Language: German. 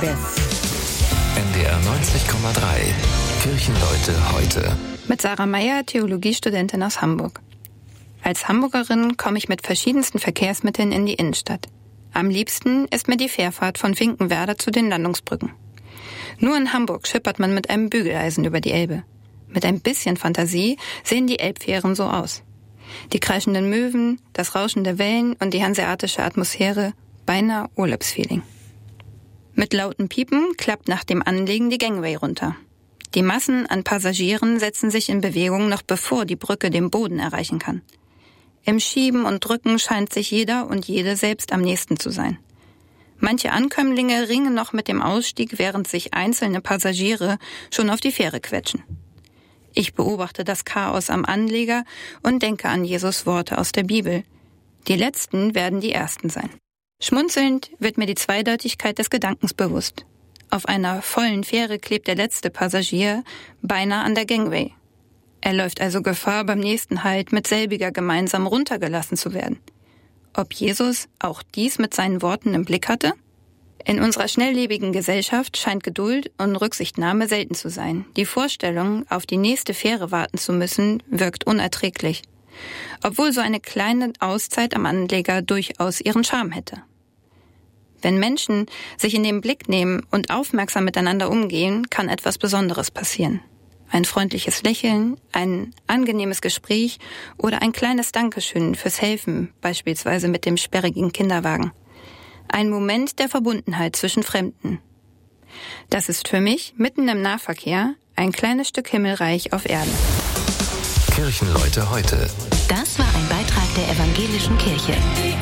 Elbe. NDR 90,3. Kirchenleute heute. Mit Sarah Meyer, Theologiestudentin aus Hamburg. Als Hamburgerin komme ich mit verschiedensten Verkehrsmitteln in die Innenstadt. Am liebsten ist mir die Fährfahrt von Finkenwerder zu den Landungsbrücken. Nur in Hamburg schippert man mit einem Bügeleisen über die Elbe. Mit ein bisschen Fantasie sehen die Elbfähren so aus. Die kreischenden Möwen, das Rauschen der Wellen und die hanseatische Atmosphäre, beinahe Urlaubsfeeling. Mit lauten Piepen klappt nach dem Anlegen die Gangway runter. Die Massen an Passagieren setzen sich in Bewegung, noch bevor die Brücke den Boden erreichen kann. Im Schieben und Drücken scheint sich jeder und jede selbst am nächsten zu sein. Manche Ankömmlinge ringen noch mit dem Ausstieg, während sich einzelne Passagiere schon auf die Fähre quetschen. Ich beobachte das Chaos am Anleger und denke an Jesus' Worte aus der Bibel. Die Letzten werden die Ersten sein. Schmunzelnd wird mir die Zweideutigkeit des Gedankens bewusst. Auf einer vollen Fähre klebt der letzte Passagier beinahe an der Gangway. Er läuft also Gefahr, beim nächsten Halt mit selbiger gemeinsam runtergelassen zu werden. Ob Jesus auch dies mit seinen Worten im Blick hatte? In unserer schnelllebigen Gesellschaft scheint Geduld und Rücksichtnahme selten zu sein. Die Vorstellung, auf die nächste Fähre warten zu müssen, wirkt unerträglich. Obwohl so eine kleine Auszeit am Anleger durchaus ihren Charme hätte. Wenn Menschen sich in den Blick nehmen und aufmerksam miteinander umgehen, kann etwas Besonderes passieren. Ein freundliches Lächeln, ein angenehmes Gespräch oder ein kleines Dankeschön fürs Helfen, beispielsweise mit dem sperrigen Kinderwagen. Ein Moment der Verbundenheit zwischen Fremden. Das ist für mich, mitten im Nahverkehr, ein kleines Stück Himmelreich auf Erden. Kirchenleute heute. Das war ein Beitrag der Evangelischen Kirche.